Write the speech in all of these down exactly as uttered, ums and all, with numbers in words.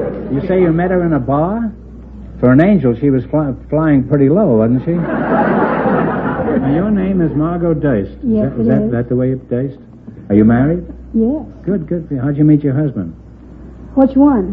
You say you met her in a bar? For an angel, she was fly- flying pretty low, wasn't she? Now, your name is Margot Durst. Yes, is that, is that, that the way you Durst? Are you married? Yes. Good, good. How'd you meet your husband? Which one?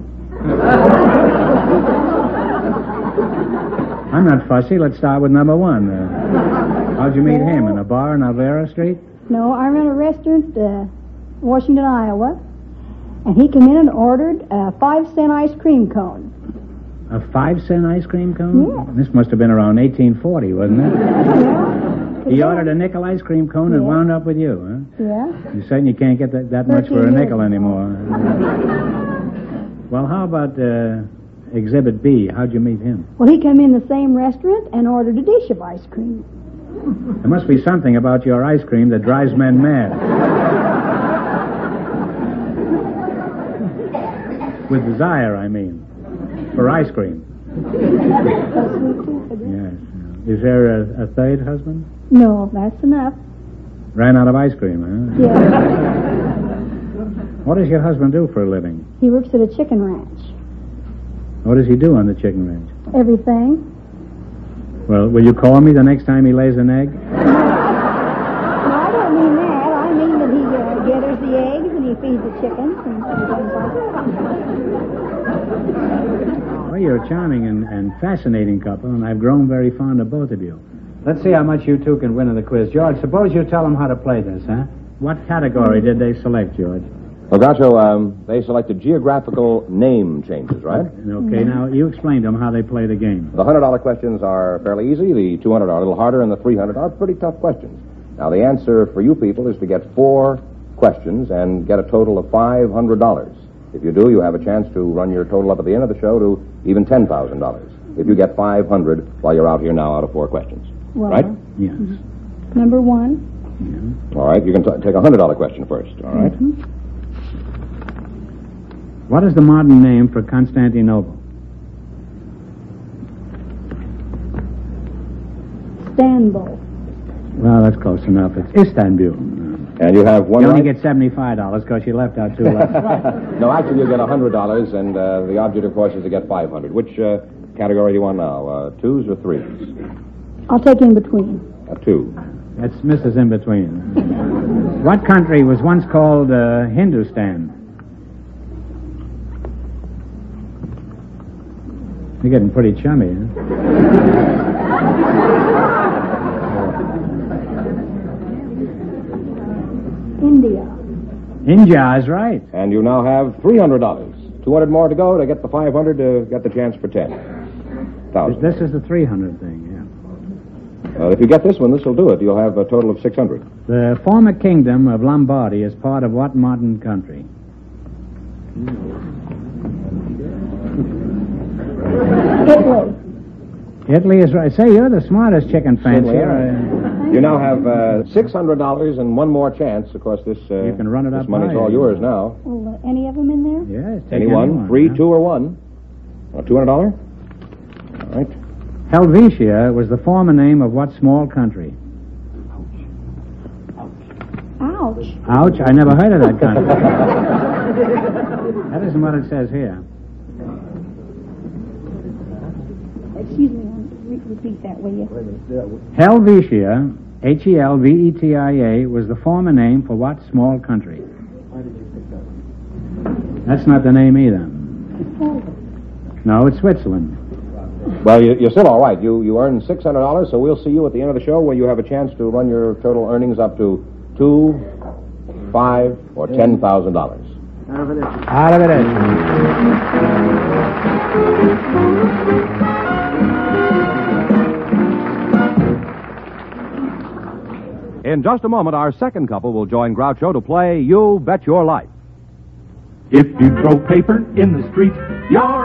I'm not fussy. Let's start with number one. Uh, how'd you meet well, him? In a bar on Alvera Street? No, I ran a restaurant, uh, Washington, Iowa, and he came in and ordered a five-cent ice cream cone. A five-cent ice cream cone? Yeah. This must have been around eighteen forty, wasn't it? Yeah. He ordered a nickel ice cream cone and yeah. wound up with you, huh? Yeah. You certainly can't get that, that much for a nickel anymore. Well, how about uh, Exhibit B? How'd you meet him? Well, he came in the same restaurant and ordered a dish of ice cream. There must be something about your ice cream that drives men mad. With desire, I mean. For ice cream. Yes. Is there a, a third husband? No, that's enough. Ran out of ice cream, huh? Yeah. What does your husband do for a living? He works at a chicken ranch. What does he do on the chicken ranch? Everything. Well, will you call me the next time he lays an egg? No, I don't mean that. I mean that he uh, gathers the eggs and he feeds the chickens and things like that. Well, you're a charming and, and fascinating couple, and I've grown very fond of both of you. Let's see how much you two can win in the quiz. George, suppose you tell them how to play this, huh? What category did they select, George? Well, Groucho, um, they selected geographical name changes, right? Okay, mm-hmm. Now you explain to them how they play the game. The one hundred dollar questions are fairly easy, the two hundred are a little harder, and the three hundred are pretty tough questions. Now, the answer for you people is to get four questions and get a total of five hundred dollars. If you do, you have a chance to run your total up at the end of the show to even ten thousand dollars. If you get five hundred while you're out here now out of four questions. Well, right? Yes. Mm-hmm. Number one. Yeah. All right, you can t- take a one hundred dollar question first, all right? Mm-hmm. What is the modern name for Constantinople? Istanbul. Well, that's close enough. It's Istanbul. And you have one You only right? get seventy-five dollars because you left out two left. No, actually, you get one hundred dollars, and uh, the object, of course, is to get five hundred dollars. Which uh, category do you want now, uh, twos or threes? I'll take in between. A two. That's Missus In Between. What country was once called uh, Hindustan? You're getting pretty chummy, huh? India. India is right. And you now have three hundred dollars. two hundred more to go to get the five hundred to get the chance for ten thousand. This is the three hundred thing, yeah. Uh, if you get this one, this will do it. You'll have a total of six hundred. The former kingdom of Lombardy is part of what modern country? Italy. Italy is right. Say, you're the smartest chicken fancier. You now have uh, six hundred dollars and one more chance. Of course, this uh, You can run it this up money's high. all yours now. Well, uh, any of them in there? Yes, take Anyone? anyone, Three, huh? two, or one? Uh, two hundred dollars. All right. Helvetia was the former name of what small country? Ouch. Ouch, I never heard of that country. That isn't what it says here. Excuse me, re- repeat that, will you? Helvetia, H E L V E T I A, was the former name for what small country? That's not the name either. No, it's Switzerland. Well, you, you're still all right. You you earned six hundred dollars, so we'll see you at the end of the show where you have a chance to run your total earnings up to two, five, or ten thousand dollars. Out of it. In just a moment, our second couple will join Groucho to play You Bet Your Life. If you throw paper in the street, you're